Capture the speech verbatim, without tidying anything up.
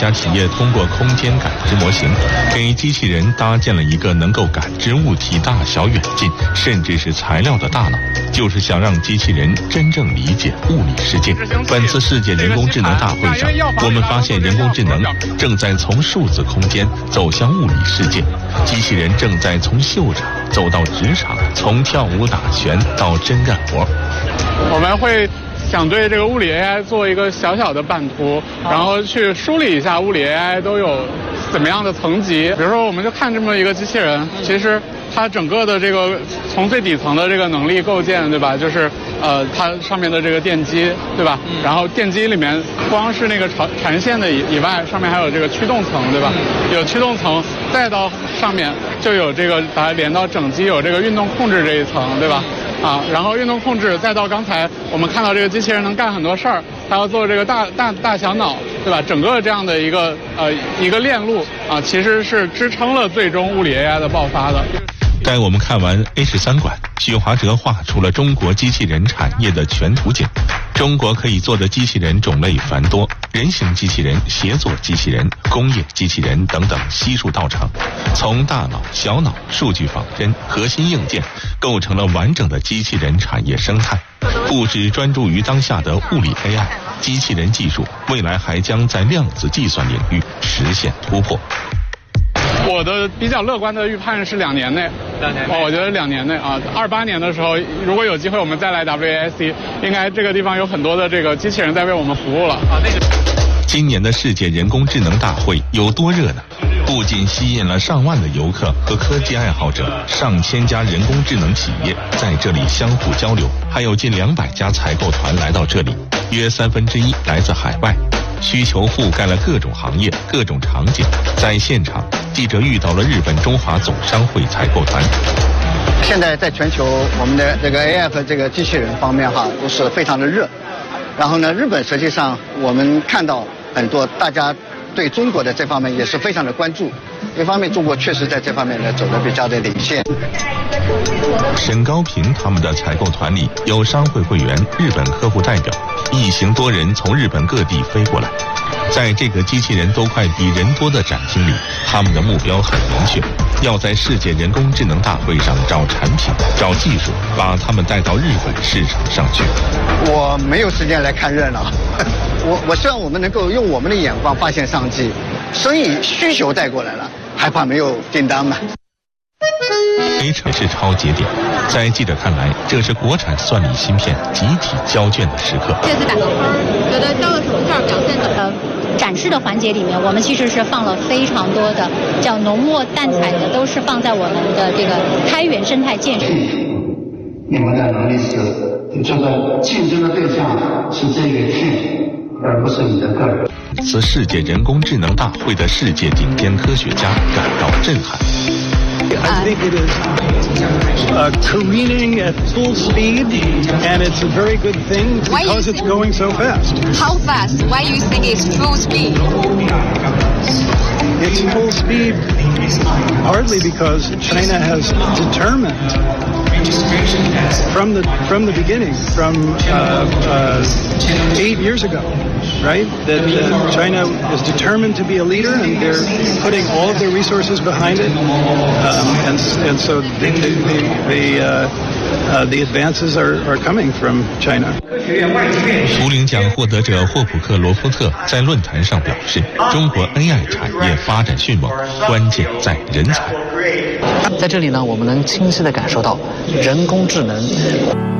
家企业通过空间感知模型，给机器人搭建了一个能够感知物体大小远近，甚至是材料的大脑，就是想让机器人真正理解物理世界。本次世界人工智能大会上，我们发现人工智能正在从数字空间走向物理世界，机器人正在从秀场走到职场，从跳舞打拳到真干活。 我们会想对这个物理 A I 做一个小小的版图，然后去梳理一下物理 A I 都有怎么样的层级。比如说，我们就看这么一个机器人，其实它整个的这个从最底层的这个能力构建，对吧？就是呃，它上面的这个电机，对吧？然后电机里面光是那个缠缠线的以以外，上面还有这个驱动层，对吧？有驱动层，再到上面就有这个把它连到整机，有这个运动控制这一层，对吧？啊，然后运动控制，再到刚才我们看到这个机器人能干很多事儿，它要做这个大大大小脑，对吧？整个这样的一个呃一个链路啊，其实是支撑了最终物理 A I 的爆发的。 待我们看完 A 十三馆，许华哲画出了中国机器人产业的全图景。中国可以做的机器人种类繁多，人形机器人、协作机器人、工业机器人等等悉数到场。从大脑、小脑、数据仿真、核心硬件，构成了完整的机器人产业生态。不只专注于当下的物理 A I， 机器人技术未来还将在量子计算领域实现突破。 我的比较乐观的预判是两年内，两年内，我觉得两年内啊，二八年的时候，如果有机会我们再来 W A I C， 应该这个地方有很多的这个机器人在为我们服务了啊。那个。 今年的世界人工智能大会有多热呢？不仅吸引了上万的游客和科技爱好者，上千家人工智能企业在这里相互交流，还有近两百家采购团来到这里，约三分之一来自海外。需求覆盖了各种行业、各种场景。在现场，记者遇到了日本中华总商会采购团。 现在在全球，我们的这个 A I 和这个机器人方面哈都是非常的热。然后呢，日本实际上我们看到很多大家对中国的这方面也是非常的关注。一方面，中国确实在这方面呢走得比较的领先。 沈高平他们的采购团里有商会会员、日本客户代表，一行多人从日本各地飞过来。在这个机器人都快比人多的展厅里，他们的目标很明确，要在世界人工智能大会上找产品、找技术，把他们带到日本市场上去。 我没有时间来看热闹，我我希望我们能够用我们的眼光发现商机，生意需求带过来了，还怕没有订单吗？ H 是超节点，在记者看来，这是国产算力芯片集体交卷的时刻。 这次打个分，觉得交了什么卷表现的？呃，展示的环节里面，我们其实是放了非常多的叫浓墨淡彩的，都是放在我们的这个开源生态建设。 你们的能力是，就是竞争的对象是这个剧，而不是你的个人。 此世界人工智能大会的世界顶尖科学家感到震撼。 I think it is uh, careening at full speed, and it's a very good thing because it's going so fast. How fast? Why do you think it's full speed? It's full speed partly because China has determined from the from the beginning, from uh, uh, eight years ago, right? That uh, China is determined to be a leader, and they're putting all of their resources behind it, um, and and so the the the, uh, uh, the advances are are coming from China. 图灵奖获得者霍普克罗夫特在论坛上表示，中国 A I 产业发展迅猛，关键在人才。 在这里呢，我们能清晰地感受到人工智能